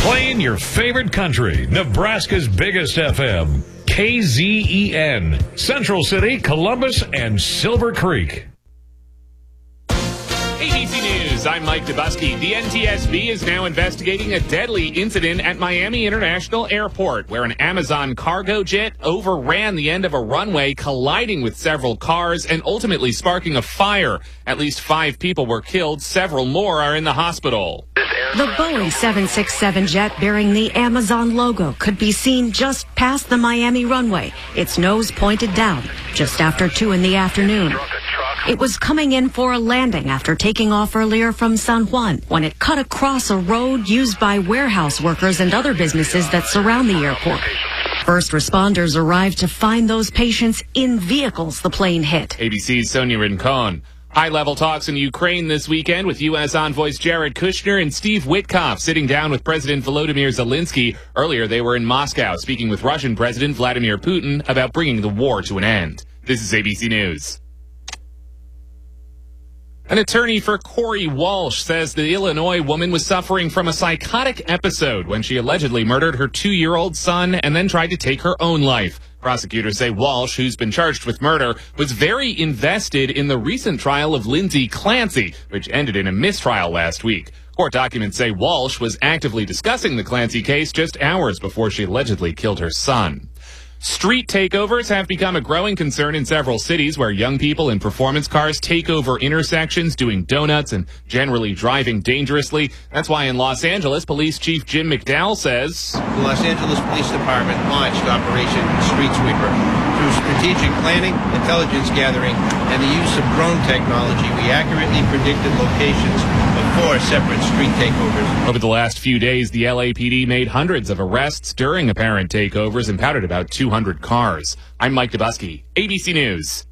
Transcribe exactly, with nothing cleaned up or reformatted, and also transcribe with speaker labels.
Speaker 1: Playing your favorite country, Nebraska's biggest F M, K Z E N, Central City, Columbus, and Silver Creek.
Speaker 2: A B C News, I'm Mike Dubusky. The N T S B is now investigating a deadly incident at Miami International Airport where an Amazon cargo jet overran the end of a runway, colliding with several cars and ultimately sparking a fire. At least five people were killed. Several more are in the hospital.
Speaker 3: The Boeing seven sixty-seven jet bearing the Amazon logo could be seen just past the Miami runway, its nose pointed down, just after two in the afternoon. It was coming in for a landing after taking off earlier from San Juan when it cut across a road used by warehouse workers and other businesses that surround the airport. First responders arrived to find those patients in vehicles the plane hit.
Speaker 2: A B C's Sonia Rincon. High-level talks in Ukraine this weekend with U S envoys Jared Kushner and Steve Witkoff sitting down with President Volodymyr Zelensky. Earlier, they were in Moscow speaking with Russian President Vladimir Putin about bringing the war to an end. This is A B C News. An attorney for Corey Walsh says the Illinois woman was suffering from a psychotic episode when she allegedly murdered her two-year-old son and then tried to take her own life. Prosecutors say Walsh, who's been charged with murder, was very invested in the recent trial of Lindsay Clancy, which ended in a mistrial last week. Court documents say Walsh was actively discussing the Clancy case just hours before she allegedly killed her son. Street takeovers have become a growing concern in several cities where young people in performance cars take over intersections, doing donuts and generally driving dangerously. That's why in Los Angeles, Police Chief Jim McDowell says,
Speaker 4: the Los Angeles Police Department launched Operation Street Sweeper. Through strategic planning, intelligence gathering, and the use of drone technology, we accurately predicted locations of four separate street takeovers.
Speaker 2: Over the last few days, the L A P D made hundreds of arrests during apparent takeovers and impounded about two hundred cars. I'm Mike Dubusky, A B C News.